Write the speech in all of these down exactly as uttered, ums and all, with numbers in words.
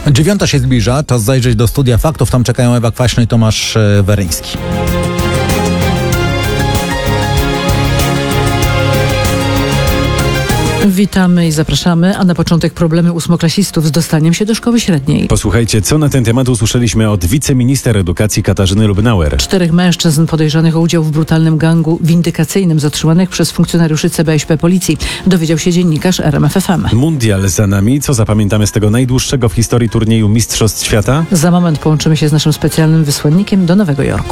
Dziewiąta się zbliża, czas zajrzeć do studia faktów. Tam czekają Ewa Kwaśny i Tomasz Weryński. Witamy i zapraszamy, a na początek problemy ósmoklasistów z dostaniem się do szkoły średniej. Posłuchajcie, co na ten temat usłyszeliśmy od wiceminister edukacji Katarzyny Lubnauer. Czterech mężczyzn podejrzanych o udział w brutalnym gangu windykacyjnym zatrzymanych przez funkcjonariuszy C B S P Policji dowiedział się dziennikarz R M F F M. Mundial za nami. Co zapamiętamy z tego najdłuższego w historii turnieju Mistrzostw Świata? Za moment połączymy się z naszym specjalnym wysłannikiem do Nowego Jorku.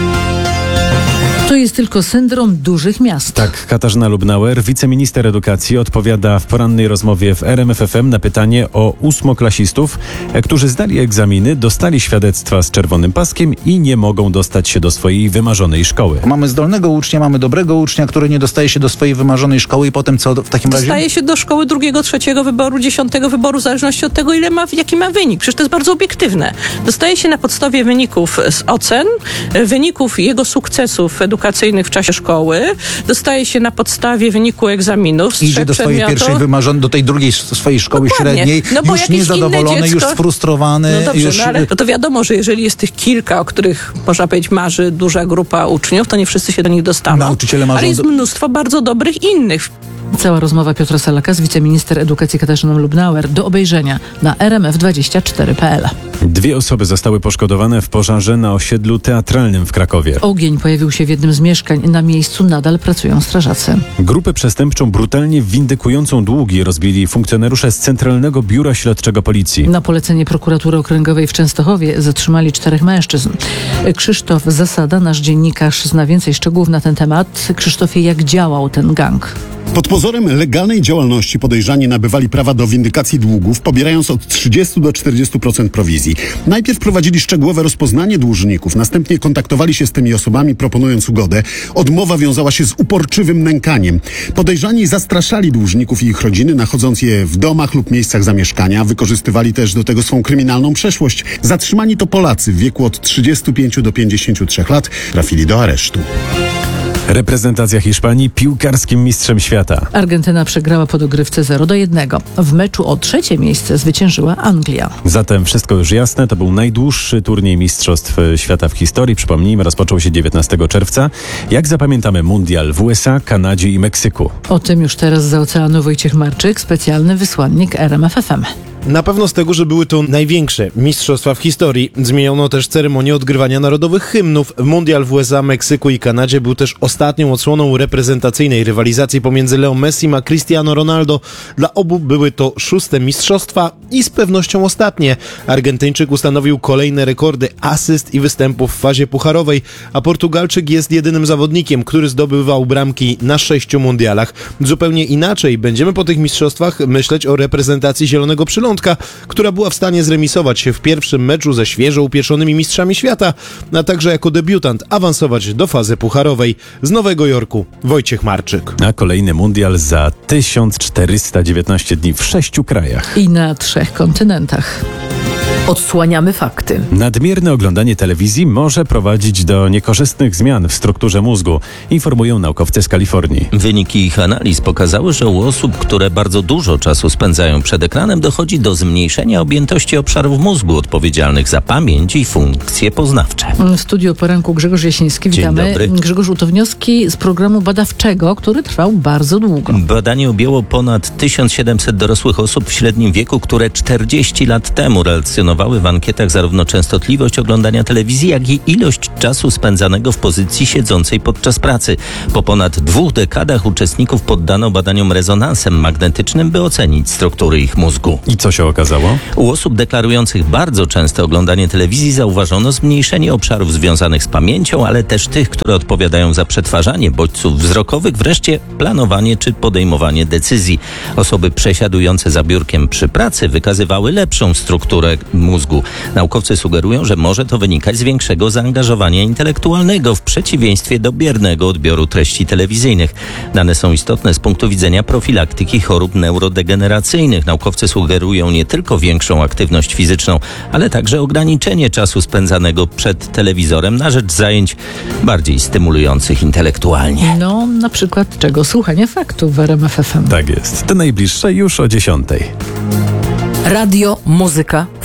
To jest tylko syndrom dużych miast. Tak, Katarzyna Lubnauer, wiceminister edukacji, odpowiada w porannej rozmowie w R M F F M na pytanie o ósmoklasistów, którzy zdali egzaminy, dostali świadectwa z czerwonym paskiem i nie mogą dostać się do swojej wymarzonej szkoły. Mamy zdolnego ucznia, mamy dobrego ucznia, który nie dostaje się do swojej wymarzonej szkoły i potem co w takim razie? Dostaje się do szkoły drugiego, trzeciego wyboru, dziesiątego wyboru, w zależności od tego, ile ma, jaki ma wynik. Przecież to jest bardzo obiektywne. Dostaje się na podstawie wyników z ocen, wyników jego sukcesów edukacyjnych w czasie szkoły, dostaje się na podstawie wyniku egzaminów z Idzie trzech do swojej przedmiotów. pierwszej wymarzonej, do tej drugiej swojej szkoły Dokładnie. średniej, No bo już jakieś niezadowolony, inne dziecko, już sfrustrowany. No dobrze, już... no ale no to wiadomo, że jeżeli jest tych kilka, o których można powiedzieć marzy duża grupa uczniów, to nie wszyscy się do nich dostaną. Nauczyciele marzą ale jest do... mnóstwo bardzo dobrych innych. Cała rozmowa Piotra Salaka z wiceminister edukacji Katarzyną Lubnauer do obejrzenia na r m f dwadzieścia cztery kropka p l. Dwie osoby zostały poszkodowane w pożarze na osiedlu teatralnym w Krakowie. Ogień pojawił się w jednym z mieszkań. Na miejscu nadal pracują strażacy. Grupę przestępczą brutalnie windykującą długi rozbili funkcjonariusze z Centralnego Biura Śledczego Policji. Na polecenie prokuratury okręgowej w Częstochowie zatrzymali czterech mężczyzn. Krzysztof Zasada, nasz dziennikarz, zna więcej szczegółów na ten temat. Krzysztofie, jak działał ten gang? Pod pozorem legalnej działalności podejrzani nabywali prawa do windykacji długów, pobierając od trzydziestu do czterdziestu procent prowizji. Najpierw prowadzili szczegółowe rozpoznanie dłużników, następnie kontaktowali się z tymi osobami, proponując ugodę. Odmowa wiązała się z uporczywym nękaniem. Podejrzani zastraszali dłużników i ich rodziny, nachodząc je w domach lub miejscach zamieszkania. Wykorzystywali też do tego swą kryminalną przeszłość. Zatrzymani to Polacy w wieku od trzydziestu pięciu do pięćdziesięciu trzech lat. Trafili do aresztu. Reprezentacja Hiszpanii piłkarskim mistrzem świata. Argentyna przegrała po dogrywce zero do jednego. W meczu o trzecie miejsce zwyciężyła Anglia. Zatem wszystko już jasne. To był najdłuższy turniej Mistrzostw Świata w historii. Przypomnijmy, rozpoczął się dziewiętnastego czerwca. Jak zapamiętamy mundial w U S A, Kanadzie i Meksyku? O tym już teraz z oceanu Wojciech Marczyk, specjalny wysłannik R M F F M. Na pewno z tego, że były to największe mistrzostwa w historii. Zmieniono też ceremonię odgrywania narodowych hymnów. Mundial w U S A, Meksyku i Kanadzie był też ostatnią odsłoną reprezentacyjnej rywalizacji pomiędzy Leo Messim a Cristiano Ronaldo. Dla obu były to szóste mistrzostwa i z pewnością ostatnie. Argentyńczyk ustanowił kolejne rekordy asyst i występów w fazie pucharowej, a Portugalczyk jest jedynym zawodnikiem, który zdobywał bramki na sześciu mundialach. Zupełnie inaczej będziemy po tych mistrzostwach myśleć o reprezentacji Zielonego Przylądka, która była w stanie zremisować się w pierwszym meczu ze świeżo upieczonymi mistrzami świata, a także jako debiutant awansować do fazy pucharowej. Z Nowego Jorku Wojciech Marczyk. A kolejny mundial za tysiąc czterysta dziewiętnaście dni w sześciu krajach. I na trzech kontynentach. Odsłaniamy fakty. Nadmierne oglądanie telewizji może prowadzić do niekorzystnych zmian w strukturze mózgu, informują naukowcy z Kalifornii. Wyniki ich analiz pokazały, że u osób, które bardzo dużo czasu spędzają przed ekranem, dochodzi do zmniejszenia objętości obszarów mózgu odpowiedzialnych za pamięć i funkcje poznawcze. W studiu poranku Grzegorz Jasiński. Witamy. Dzień dobry. Grzegorz, to wnioski z programu badawczego, który trwał bardzo długo. Badanie objęło ponad tysiąc siedemset dorosłych osób w średnim wieku, które czterdzieści lat temu relacjonowały w ankietach zarówno częstotliwość oglądania telewizji, jak i ilość czasu spędzanego w pozycji siedzącej podczas pracy. Po ponad dwóch dekadach uczestników poddano badaniom rezonansem magnetycznym, by ocenić struktury ich mózgu. I co się okazało? U osób deklarujących bardzo częste oglądanie telewizji zauważono zmniejszenie obszarów związanych z pamięcią, ale też tych, które odpowiadają za przetwarzanie bodźców wzrokowych, wreszcie planowanie czy podejmowanie decyzji. Osoby przesiadujące za biurkiem przy pracy wykazywały lepszą strukturę mózgu. Naukowcy sugerują, że może to wynikać z większego zaangażowania intelektualnego w przeciwieństwie do biernego odbioru treści telewizyjnych. Dane są istotne z punktu widzenia profilaktyki chorób neurodegeneracyjnych. Naukowcy sugerują nie tylko większą aktywność fizyczną, ale także ograniczenie czasu spędzanego przed telewizorem na rzecz zajęć bardziej stymulujących intelektualnie. No, na przykład czego? Słuchanie faktów w R M F F M. Tak jest. Te najbliższe już o dziesiątej. Radio, muzyka,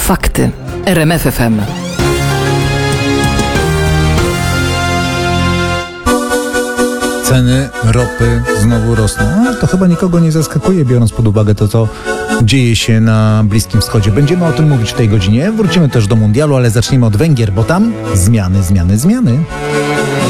Fakty. R M F F M. Ceny ropy znowu rosną. No, to chyba nikogo nie zaskakuje, biorąc pod uwagę to, co dzieje się na Bliskim Wschodzie. Będziemy o tym mówić w tej godzinie. Wrócimy też do mundialu, ale zacznijmy od Węgier, bo tam zmiany, zmiany, zmiany.